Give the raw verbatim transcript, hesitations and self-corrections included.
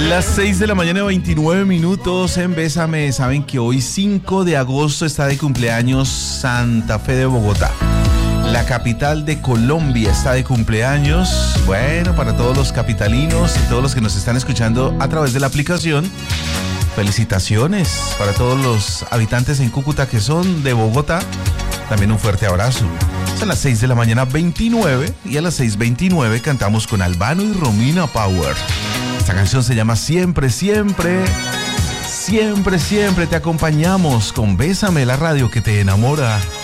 Las seis de la mañana, veintinueve minutos en Bésame. Saben que hoy cinco de agosto está de cumpleaños Santa Fe de Bogotá. La capital de Colombia está de cumpleaños. Bueno, para todos los capitalinos y todos los que nos están escuchando a través de la aplicación, felicitaciones. Para todos los habitantes en Cúcuta que son de Bogotá, también un fuerte abrazo. Es a las seis de la mañana, veintinueve, y a las seis veintinueve cantamos con Albano y Romina Power. Esta canción se llama Siempre, Siempre, Siempre, Siempre te acompañamos con Bésame, la radio que te enamora.